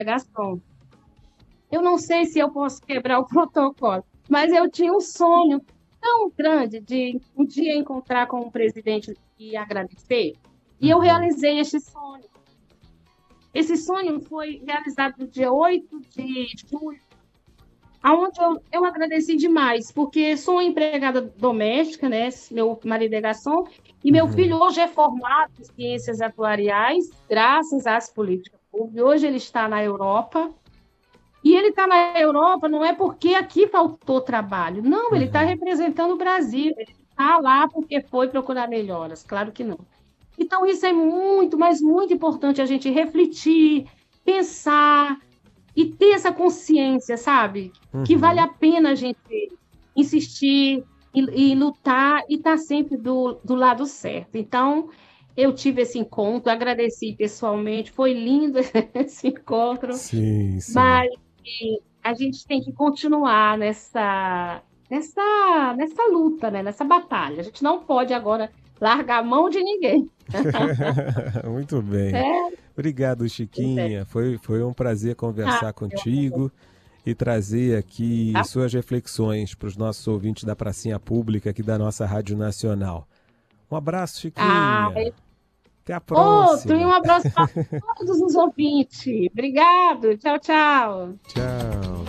Garçom, eu não sei se eu posso quebrar o protocolo, mas eu tinha um sonho tão grande de um dia encontrar com o presidente e agradecer, e eu Uhum. realizei este sonho. Esse sonho foi realizado no dia 8 de julho, onde eu agradeci demais, porque sou uma empregada doméstica, né? Meu marido é garçom, e meu Uhum. filho hoje é formado em ciências atuariais, graças às políticas públicas. Hoje ele está na Europa, e ele está na Europa não é porque aqui faltou trabalho, não, ele está Uhum. representando o Brasil, ele está lá porque foi procurar melhoras, claro que não. Então, isso é muito, mas muito importante a gente refletir, pensar, e ter essa consciência, sabe? Que vale Uhum. a pena a gente insistir e lutar e estar sempre do lado certo. Então, eu tive esse encontro, agradeci pessoalmente, foi lindo esse encontro, Sim, sim. mas a gente tem que continuar nessa luta, né? Nessa batalha. A gente não pode agora largar a mão de ninguém. Muito bem. É, Obrigado, pois é. Chiquinha. Foi um prazer Ah, conversar meu contigo e trazer aqui amor. suas reflexões para os nossos ouvintes da Pracinha Pública aqui da nossa Rádio Nacional. Um abraço, Ah, Chiquinha. Até a outro, e um próxima. abraço para todos os ouvintes. Obrigado. Tchau, tchau. Tchau.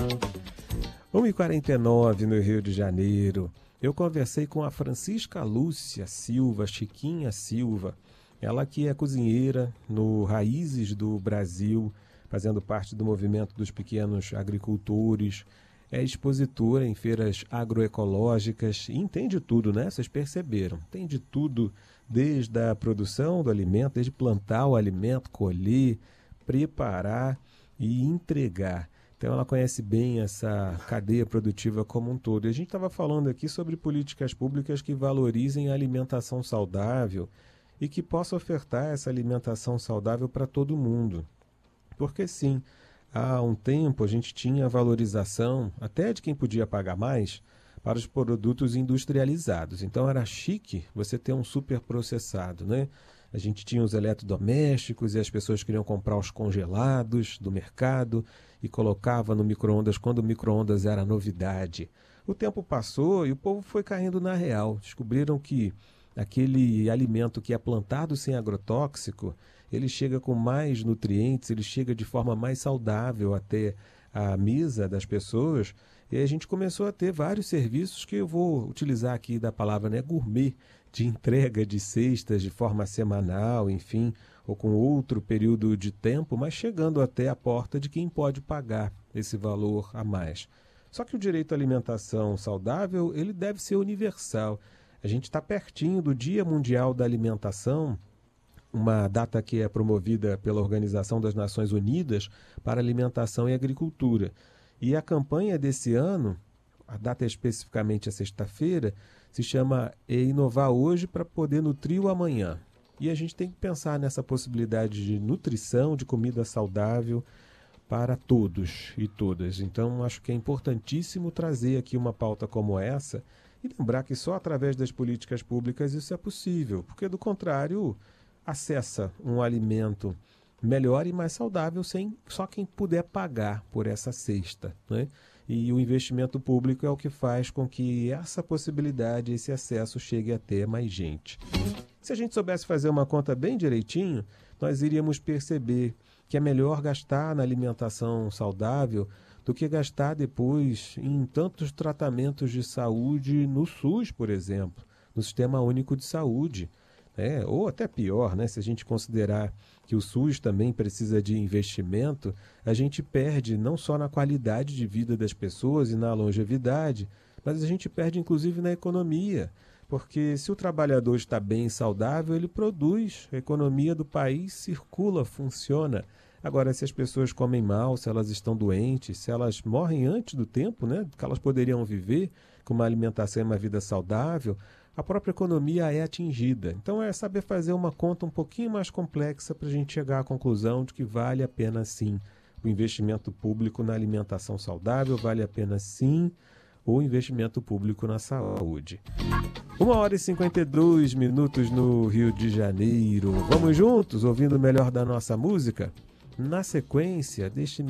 1h49 no Rio de Janeiro. Eu conversei com a Francisca Lúcia Silva, Chiquinha Silva. Ela que é cozinheira no Raízes do Brasil, fazendo parte do movimento dos pequenos agricultores. É expositora em feiras agroecológicas e entende tudo, né? Vocês perceberam. Entende tudo, desde a produção do alimento, desde plantar o alimento, colher, preparar e entregar. Então ela conhece bem essa cadeia produtiva como um todo. E a gente estava falando aqui sobre políticas públicas que valorizem a alimentação saudável e que possa ofertar essa alimentação saudável para todo mundo. Porque sim, há um tempo a gente tinha a valorização, até de quem podia pagar mais, para os produtos industrializados. Então era chique você ter um super processado, né? A gente tinha os eletrodomésticos e as pessoas queriam comprar os congelados do mercado e colocava no micro-ondas quando o micro-ondas era novidade. O tempo passou e o povo foi caindo na real. Descobriram que aquele alimento que é plantado sem agrotóxico, ele chega com mais nutrientes, ele chega de forma mais saudável até a mesa das pessoas. E a gente começou a ter vários serviços que eu vou utilizar aqui da palavra, né, gourmet, de entrega de cestas de forma semanal, enfim, ou com outro período de tempo, mas chegando até a porta de quem pode pagar esse valor a mais. Só que o direito à alimentação saudável, ele deve ser universal. A gente está pertinho do Dia Mundial da Alimentação, uma data que é promovida pela Organização das Nações Unidas para Alimentação e Agricultura. E a campanha desse ano, a data é especificamente a sexta-feira, se chama Inovar Hoje para Poder Nutrir o Amanhã. E a gente tem que pensar nessa possibilidade de nutrição, de comida saudável para todos e todas. Então, acho que é importantíssimo trazer aqui uma pauta como essa e lembrar que só através das políticas públicas isso é possível, porque do contrário, acessa um alimento melhor e mais saudável sem só quem puder pagar por essa cesta, né? E o investimento público é o que faz com que essa possibilidade, esse acesso chegue até mais gente. Se a gente soubesse fazer uma conta bem direitinho, nós iríamos perceber que é melhor gastar na alimentação saudável do que gastar depois em tantos tratamentos de saúde no SUS, por exemplo, no Sistema Único de Saúde. Ou até pior, né? Se a gente considerar que o SUS também precisa de investimento, a gente perde não só na qualidade de vida das pessoas e na longevidade, mas a gente perde inclusive na economia. Porque se o trabalhador está bem e saudável, ele produz, a economia do país circula, funciona. Agora, se as pessoas comem mal, se elas estão doentes, se elas morrem antes do tempo, né, que elas poderiam viver com uma alimentação e uma vida saudável, a própria economia é atingida. Então é saber fazer uma conta um pouquinho mais complexa para a gente chegar à conclusão de que vale a pena sim o investimento público na alimentação saudável, vale a pena sim o investimento público na saúde. 1h52 no Rio de Janeiro. Vamos juntos, ouvindo o melhor da nossa música? Na sequência, deixe-me